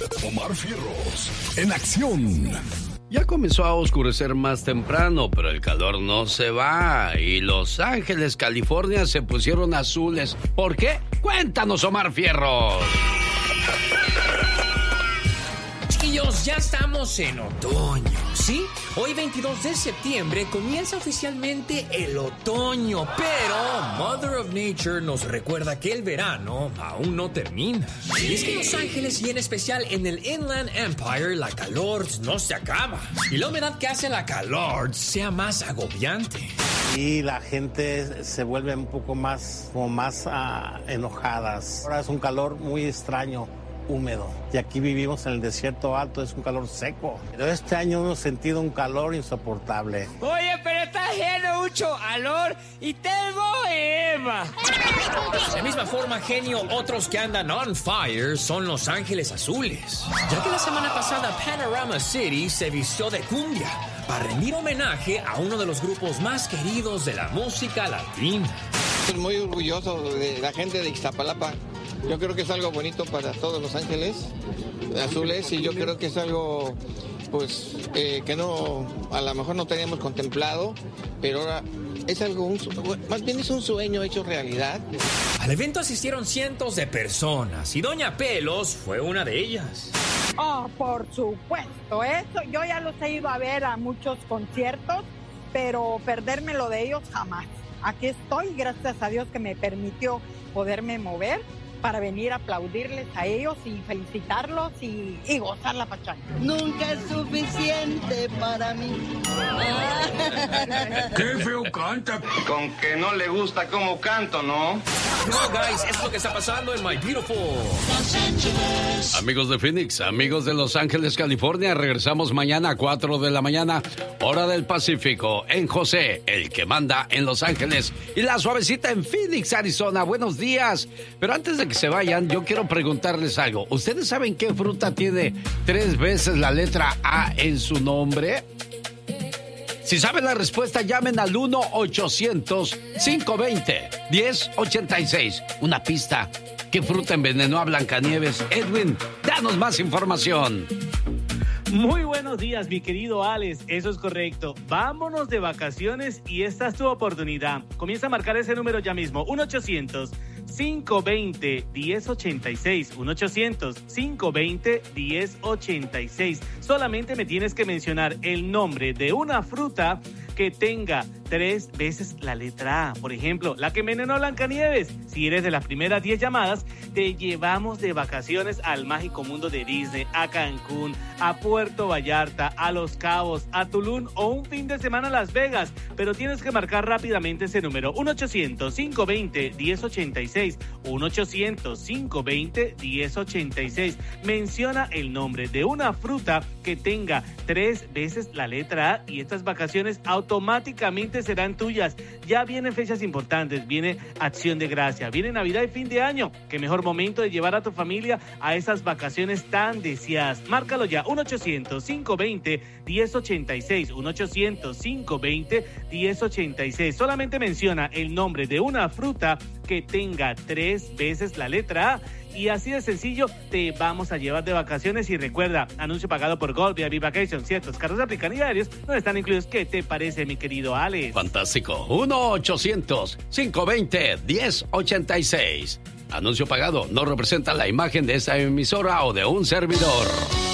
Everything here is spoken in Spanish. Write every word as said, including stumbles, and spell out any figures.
Omar Fierros, en acción. Ya comenzó a oscurecer más temprano, pero el calor no se va y Los Ángeles, California se pusieron azules. ¿Por qué? Cuéntanos, Omar Fierros. Chiquillos, ya estamos en otoño, ¿sí? Hoy veintidós de septiembre comienza oficialmente el otoño, pero Mother of Nature nos recuerda que el verano aún no termina. Y es que en Los Ángeles y en especial en el Inland Empire la calor no se acaba. Y la humedad que hace la calor sea más agobiante. Y la gente se vuelve un poco más, como más uh, enojadas. Ahora es un calor muy extraño, húmedo. Y aquí vivimos en el desierto alto, es un calor seco. Pero este año hemos sentido un calor insoportable. Oye, pero está haciendo mucho calor y tengo Eva. De la misma forma, genio, otros que andan on fire son Los Ángeles Azules. Ya que la semana pasada Panorama City se vistió de cumbia para rendir homenaje a uno de los grupos más queridos de la música latina. Estoy muy orgulloso de la gente de Ixtapalapa. Yo creo que es algo bonito para todos Los Ángeles Azules y yo creo que es algo pues eh, que no, a lo mejor no teníamos contemplado, pero ahora es algo, un, más bien es un sueño hecho realidad. Al evento asistieron cientos de personas y Doña Pelos fue una de ellas. Oh, por supuesto, eso yo ya los he ido a ver a muchos conciertos, pero perdérmelo de ellos jamás. Aquí estoy, gracias a Dios que me permitió poderme mover para venir a aplaudirles a ellos y felicitarlos y, y gozar la pachanga. Nunca es suficiente para mí. ¡Qué feo canta! Con que no le gusta cómo canto, ¿no? No, guys, es lo que está pasando en My Beautiful Los Ángeles. Amigos de Phoenix, amigos de Los Ángeles, California, regresamos mañana a cuatro de la mañana, hora del Pacífico, en José, el que manda en Los Ángeles, y la suavecita en Phoenix, Arizona. Buenos días. Pero antes de que se vayan, yo quiero preguntarles algo. ¿Ustedes saben qué fruta tiene tres veces la letra A en su nombre? Si saben la respuesta, llamen al uno ochocientos, cinco veinte, diez ochenta y seis. Una pista. ¿Qué fruta envenenó a Blancanieves? Edwin, danos más información. Muy buenos días, mi querido Alex. Eso es correcto. Vámonos de vacaciones y esta es tu oportunidad. Comienza a marcar ese número ya mismo. uno ochocientos, cinco veinte, diez ochenta y seis. uno ochocientos, cinco veinte, diez ochenta y seis. Solamente me tienes que mencionar el nombre de una fruta que tenga tres veces la letra A. Por ejemplo, la que envenenó a Blancanieves. Si eres de las primeras diez llamadas, te llevamos de vacaciones al mágico mundo de Disney, a Cancún, a Puerto Vallarta, a Los Cabos, a Tulum o un fin de semana a Las Vegas. Pero tienes que marcar rápidamente ese número. uno ochocientos, cinco veinte, diez ochenta y seis. uno ochocientos, cinco veinte, diez ochenta y seis. Menciona el nombre de una fruta que tenga tres veces la letra A y estas vacaciones automáticamente serán tuyas. Ya vienen fechas importantes, viene Acción de Gracia, viene Navidad y fin de año. Qué mejor momento de llevar a tu familia a esas vacaciones tan deseadas. Márcalo ya, uno ochocientos, cinco veinte, diez ochenta y seis. uno ochocientos, cinco veinte, diez ochenta y seis. Solamente menciona el nombre de una fruta que tenga tres veces la letra A. Y así de sencillo te vamos a llevar de vacaciones. Y recuerda, anuncio pagado por Gold V I P Vacation. Ciertos carros aplican y aéreos no están incluidos. ¿Qué te parece, mi querido Alex? Fantástico. uno ochocientos, cinco veinte, diez ochenta y seis. Anuncio pagado no representa la imagen de esta emisora o de un servidor.